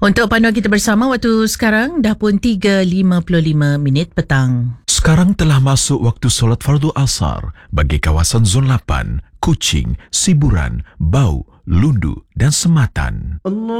Untuk panduan kita bersama, waktu sekarang dah pun 3.55 petang. Sekarang telah masuk waktu solat fardu asar bagi kawasan Zon 8, Kuching, Siburan, Bau, Lundu dan Sematan.